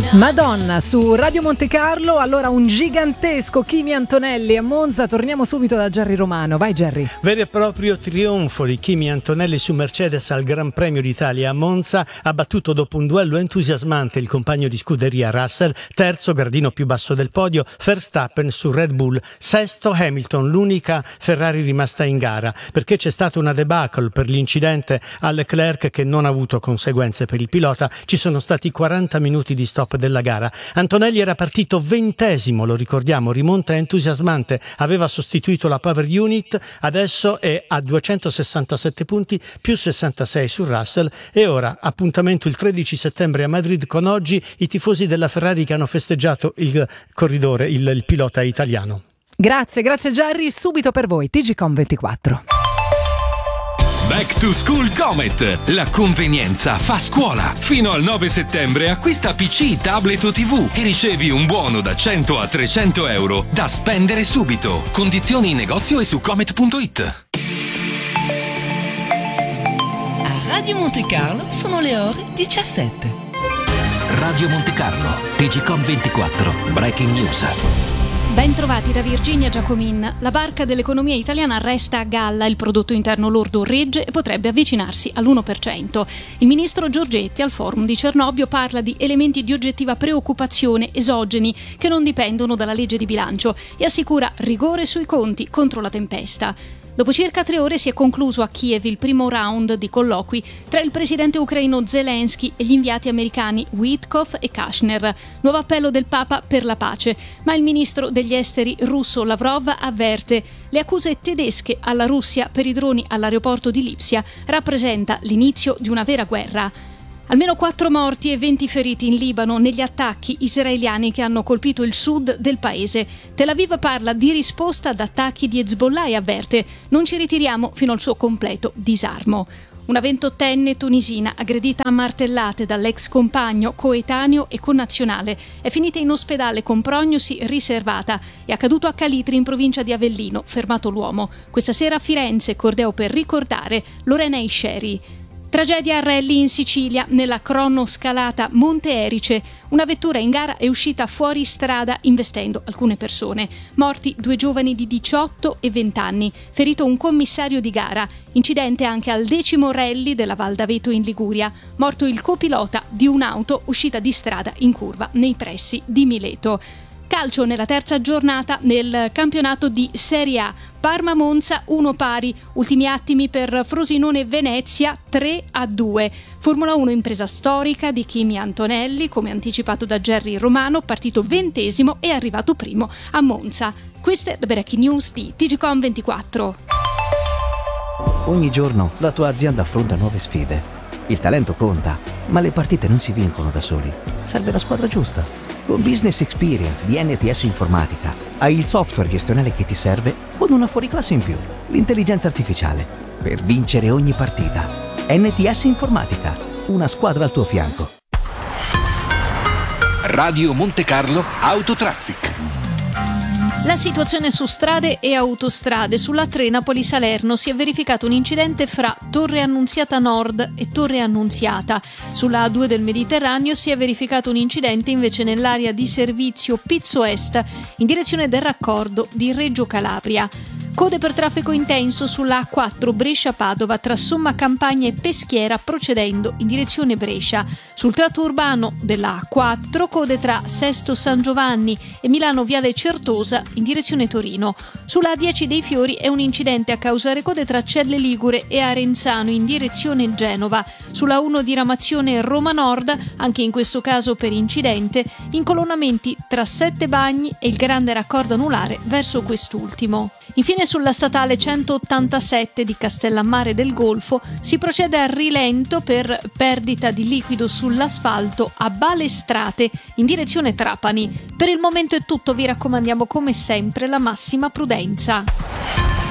Madonna su Radio Monte Carlo. Allora, un gigantesco Kimi Antonelli a Monza. Torniamo subito da Gerry Romano. Vai Gerry. Vero e proprio trionfo di Kimi Antonelli su Mercedes al Gran Premio d'Italia a Monza. Ha battuto dopo un duello entusiasmante il compagno di scuderia Russell, terzo, gradino più basso del podio, Verstappen su Red Bull, sesto Hamilton, l'unica Ferrari rimasta in gara, perché c'è stata una debacle per l'incidente a Leclerc che non ha avuto conseguenze per il pilota. Ci sono stati 40 minuti di stop della gara. Antonelli era partito 20°, lo ricordiamo, rimonta entusiasmante, aveva sostituito la Power Unit, adesso è a 267 punti più 66 su Russell. E ora appuntamento il 13 settembre a Madrid con oggi i tifosi della Ferrari che hanno festeggiato il corridore, il pilota italiano. Grazie Gerry, subito per voi TGcom 24. Back to School Comet, la convenienza fa scuola. Fino al 9 settembre acquista PC, tablet o TV e ricevi un buono da 100 a 300 euro da spendere subito. Condizioni in negozio e su comet.it. A Radio Monte Carlo sono le ore 17. Radio Monte Carlo, TGcom 24, Breaking News. Ben trovati da Virginia Giacomin. La barca dell'economia italiana resta a galla, il prodotto interno lordo regge e potrebbe avvicinarsi all'1%. Il ministro Giorgetti al forum di Cernobbio parla di elementi di oggettiva preoccupazione esogeni che non dipendono dalla legge di bilancio e assicura rigore sui conti contro la tempesta. Dopo circa 3 ore si è concluso a Kiev il primo round di colloqui tra il presidente ucraino Zelensky e gli inviati americani Witkoff e Kushner. Nuovo appello del Papa per la pace, ma il ministro degli esteri russo Lavrov avverte: le accuse tedesche alla Russia per i droni all'aeroporto di Lipsia rappresenta l'inizio di una vera guerra. Almeno 4 morti e 20 feriti in Libano negli attacchi israeliani che hanno colpito il sud del paese. Tel Aviv parla di risposta ad attacchi di Hezbollah e avverte: non ci ritiriamo fino al suo completo disarmo. Una 28enne tunisina aggredita a martellate dall'ex compagno, coetaneo e connazionale è finita in ospedale con prognosi riservata. È accaduto a Calitri in provincia di Avellino, fermato l'uomo. Questa sera a Firenze, corteo per ricordare Lorena Isceri. Tragedia a rally in Sicilia, nella cronoscalata Monte Erice. Una vettura in gara è uscita fuori strada investendo alcune persone. Morti 2 giovani di 18 e 20 anni. Ferito un commissario di gara. Incidente anche al 10° rally della Val d'Aveto in Liguria. Morto il copilota di un'auto uscita di strada in curva nei pressi di Mileto. Calcio nella terza giornata nel campionato di Serie A. Parma-Monza 1-1, ultimi attimi per Frosinone-Venezia 3-2. Formula 1 impresa storica di Kimi Antonelli, come anticipato da Gerry Romano, partito 20° e arrivato primo a Monza. Queste le breaking news di TGcom 24. Ogni giorno la tua azienda affronta nuove sfide. Il talento conta, ma le partite non si vincono da soli. Serve la squadra giusta. Con Business Experience di NTS Informatica hai il software gestionale che ti serve con una fuoriclasse in più, l'intelligenza artificiale, per vincere ogni partita. NTS Informatica, una squadra al tuo fianco. Radio Monte Carlo Autotraffic. La situazione su strade e autostrade. Sulla A3 Napoli-Salerno si è verificato un incidente fra Torre Annunziata Nord e Torre Annunziata. Sulla A2 del Mediterraneo si è verificato un incidente invece nell'area di servizio Pizzo Est in direzione del raccordo di Reggio Calabria. Code per traffico intenso sulla A4 Brescia-Padova tra Somma Campagna e Peschiera procedendo in direzione Brescia. Sul tratto urbano della A4 code tra Sesto San Giovanni e Milano Viale Certosa in direzione Torino. Sulla A10 dei Fiori è un incidente a causare code tra Celle Ligure e Arenzano in direzione Genova. Sulla 1 diramazione Roma Nord, anche in questo caso per incidente, incolonnamenti tra Sette Bagni e il grande raccordo anulare verso quest'ultimo. Infine sulla statale 187 di Castellammare del Golfo si procede a rilento per perdita di liquido sull'asfalto a Balestrate in direzione Trapani. Per il momento è tutto, vi raccomandiamo come sempre la massima prudenza.